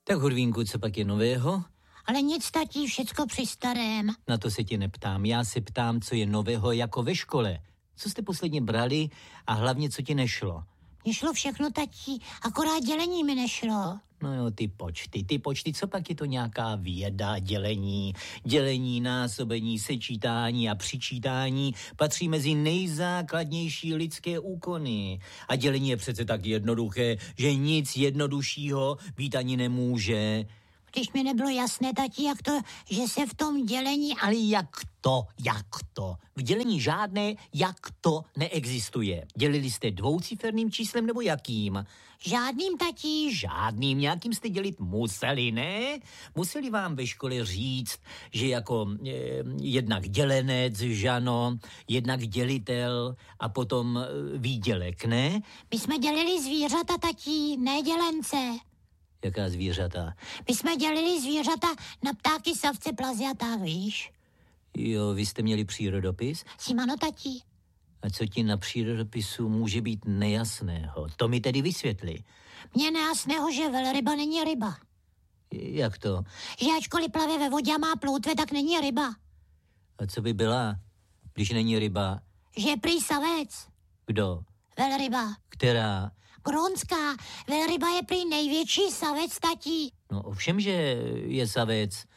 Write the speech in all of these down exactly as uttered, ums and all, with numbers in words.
Tak Hurvínku, co pak je nového? Ale nic, tatí, všecko při starém. Na to se tě neptám. Já se ptám, co je nového jako ve škole. Co jste posledně brali a hlavně, co ti nešlo? Mně šlo všechno, tatí, akorát dělení mi nešlo. No jo, ty počty, ty počty, co pak je to nějaká věda, dělení, dělení, násobení, sečítání a přičítání patří mezi nejzákladnější lidské úkony. A dělení je přece tak jednoduché, že nic jednoduššího být ani nemůže. Když mi nebylo jasné, tatí, jak to, že se v tom dělení... Ale jak to, jak to? V dělení žádné jak to neexistuje. Dělili jste dvouciferným číslem nebo jakým? Žádným, tatí. Žádným, nějakým jste dělit museli, ne? Museli vám ve škole říct, že jako eh, jednak dělenec, žano, jednak dělitel a potom eh, výdělek, ne? My jsme dělili zvířata, tatí, ne dělence. Jaká zvířata? My jsme dělili zvířata na ptáky, savce, plazy a tak, víš? Jo, vy jste měli přírodopis? Simano, tatí. A co ti na přírodopisu může být nejasného? To mi tedy vysvětli. Mně nejasného, že velryba není ryba. Jak to? Že ačkoliv plave ve vodě a má ploutve, tak není ryba. A co by byla, když není ryba? Že je prý savec. Kdo? Velryba. Která? Grónská. Velryba je prý největší savec, tatí. No ovšem, že je savec,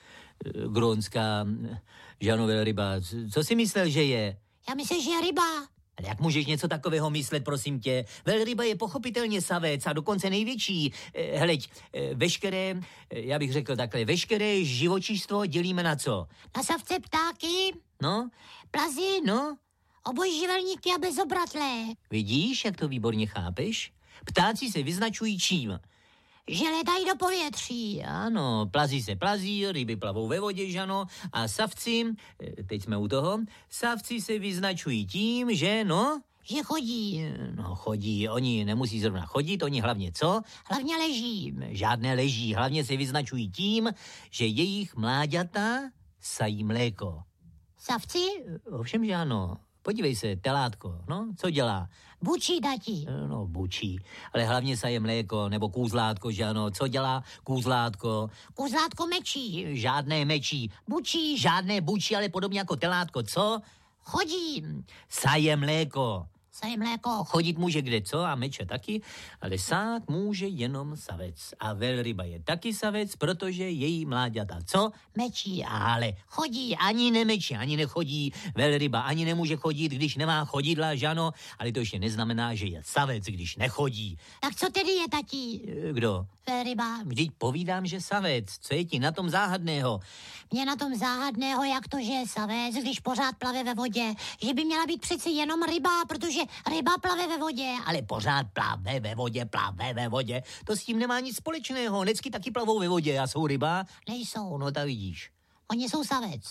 grónská, žano velryba. Co si myslel, že je? Já myslím, že je ryba. Ale jak můžeš něco takového myslet, prosím tě? Velryba je pochopitelně savec a dokonce největší. Hleď, veškeré, já bych řekl takhle, veškeré živočištvo dělíme na co? Na savce, ptáky. No? Plazy. No? Obojživelníky a bezobratlé. Vidíš, jak to výborně chápeš? Ptáci se vyznačují čím? Že letají do povětří. Ano, plazí se plazí, ryby plavou ve vodě, žano, a savci, teď jsme u toho, savci se vyznačují tím, že no... Že chodí. No chodí, oni nemusí zrovna chodit, oni hlavně co? Hlavně leží. Žádné leží, hlavně se vyznačují tím, že jejich mláďata sají mléko. Savci? Ovšem, že ano. Podívej se, telátko, no, co dělá? Bučí, tatí. No, bučí, ale hlavně saje mléko, nebo kůzlátko, že ano, co dělá kůzlátko? Kůzlátko mečí. Žádné mečí. Bučí. Žádné bučí, ale podobně jako telátko, co? Chodí. Saje mléko. Saje mléko. Chodit může kde co a meče taky, ale sát může jenom savec. A velryba je taky savec, protože její mláďata co? Mečí. Ale chodí, ani nemečí, ani nechodí. Velryba ani nemůže chodit, když nemá chodidla, žano, ale to ještě neznamená, že je savec, když nechodí. Tak co tedy je, tatí? Kdo? Velryba. Vždyť povídám, že savec. Co je ti na tom záhadného? Mě na tom záhadného, jak to, že je savec, když pořád plave ve vodě. Že by měla být přeci jenom ryba, protože ryba plave ve vodě. Ale pořád plave ve vodě, plave ve vodě. To s tím nemá nic společného. Necky taky plavou ve vodě a jsou ryba. Nejsou. No, tak vidíš. Oni jsou savec.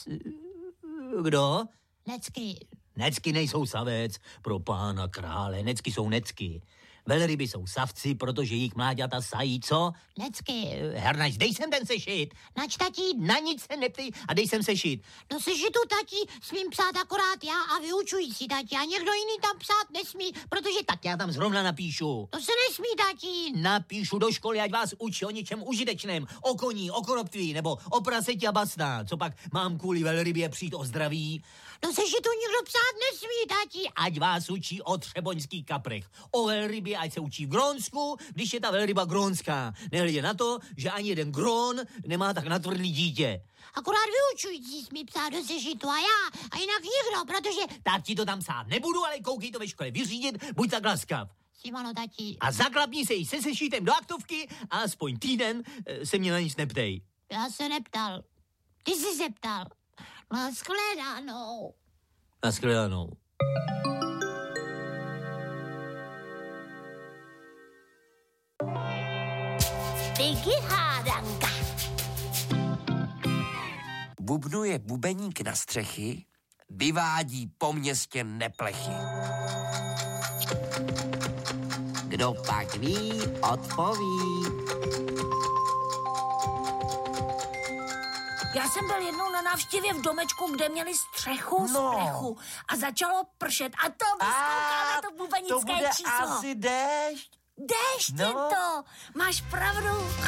Kdo? Necky. Necky nejsou savec, pro pána krále. Necky jsou necky. Velryby jsou savci, protože jejich mláďata sají, co? Necky. Hernač, dej sem ten sešit. Nač, tatí? Na nic se neptej a dej sem sešit. No sešitu, tatí, smím psát akorát já a vyučující, tatí, a někdo jiný tam psát nesmí, protože... Tak já tam zrovna napíšu. To se nesmí, tatí. Napíšu do školy, ať vás učí o něčem užitečném. O koní, o konoptví, nebo o praseti a basná. Co pak mám kvůli velrybě přijít o zdraví? No sešitu nikdo psát nesmí, tatí. Ať vás učí o třeboňských kaprech. O velrybě, ať se učí v Grónsku, když je ta velryba grónská. Nehledě na to, že ani jeden Grón nemá tak natvrdlý dítě. Akorát vyučující smí psát do sešitu a já, a jinak nikdo, protože... Tak ti to tam psát nebudu, ale koukej to ve škole vyřídit, buď tak laskav. Simano, tatí. A zaklapni se jí se sešitem do aktovky a aspoň týden se mě na nic neptej. Já se neptal. Ty jsi se ptal. Naschledanou. Naschledanou. Piggy hádanka. Bubnuje bubeník na střechy, vyvádí po městě neplechy. Kdo pak ví, odpoví. Já jsem byl jednou na návštěvě v domečku, kde měli střechu z No. plechu a začalo pršet a to vyskoukáme to bubenické to bude číslo. asi déšť. Déšť No. je to, máš pravdu.